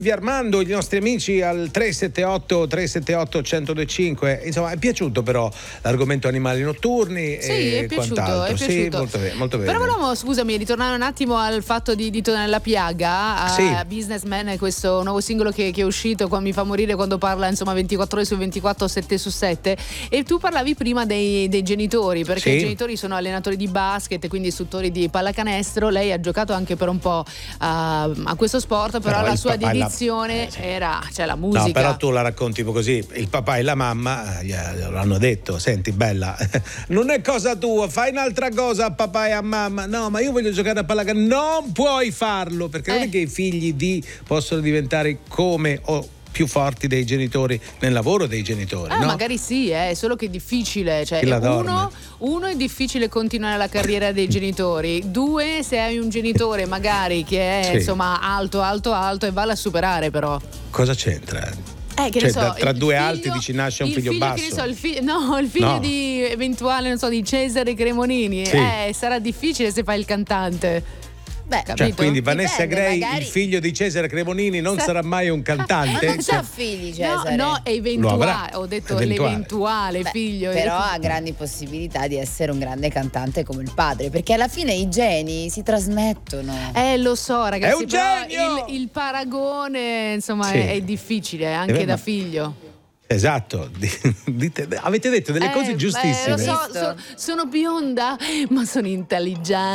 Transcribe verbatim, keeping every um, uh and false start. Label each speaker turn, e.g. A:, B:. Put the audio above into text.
A: Vi Armando, i nostri amici al tre sette otto tre sette otto uno zero due cinque. Insomma, è piaciuto però l'argomento animali notturni
B: sì,
A: e
B: è piaciuto,
A: quant'altro.
B: è piaciuto.
A: Sì, molto bene, molto bene.
B: Però volevamo, scusami, ritornare un attimo al fatto di, di Tonella Piaga, a
A: Sì.
B: Businessman, questo nuovo singolo che, che è uscito, qua mi fa morire quando parla insomma ventiquattro ore su ventiquattro, sette su sette. E tu parlavi prima dei, dei genitori, perché
A: Sì.
B: i genitori sono allenatori di basket, quindi istruttori di pallacanestro. Lei ha giocato anche per un po' a, a questo sport, però,
A: Però
B: la
A: il
B: sua
A: papà e la-
B: dedizione
A: eh, sì.
B: era, cioè, la musica.
A: No, però tu la racconti così, il papà e la mamma eh, glielo hanno detto: senti bella, non è cosa tua, fai un'altra cosa a papà e a mamma. No, ma io voglio giocare a pallacanestro. Non puoi farlo, perché
B: Eh.
A: non è che i figli di possono diventare come o più forti dei genitori nel lavoro dei genitori,
B: Ah,
A: no?
B: magari sì, eh, solo che è difficile, cioè
A: Chi la dorme?
B: uno, uno è difficile continuare la carriera dei genitori, due se hai un genitore magari che è
A: Sì.
B: insomma alto alto alto e vale a superare però.
A: Cosa c'entra?
B: Eh, che
A: Cioè,
B: ne so,
A: da- tra
B: il
A: due
B: figlio-
A: alti dici nasce un
B: il
A: figlio
B: figlio,
A: basso.
B: Che ne so, il fi- no, il figlio
A: No.
B: di eventuale, non so, di Cesare Cremonini,
A: Sì.
B: eh, sarà difficile se fai il cantante.
C: Beh,
A: Cioè,
B: capito?
A: quindi Vanessa
C: Dipende,
A: Gray,
C: magari-
A: il figlio di Cesare Cremonini, non
B: Sa-
A: sarà mai un
C: ma
A: cantante?
C: non
A: Cioè,
C: c'ha figli,
B: No,
C: Cesare.
B: no, è eventuale,
A: Lo avrà.
B: ho detto
A: Eventuale.
B: l'eventuale
C: Beh,
B: figlio.
C: però ha grandi possibilità di essere un grande cantante come il padre, perché alla fine i geni si trasmettono.
B: Eh, lo so, ragazzi,
A: È un
B: però
A: genio!
B: il, il paragone, insomma,
A: Sì.
B: è, è difficile anche
A: Eh, beh,
B: da
A: ma-
B: figlio.
A: Esatto, Dite- avete detto delle
B: Eh,
A: cose
B: eh,
A: giustissime.
B: lo so,
C: Visto?
B: so- sono bionda, ma sono intelligente.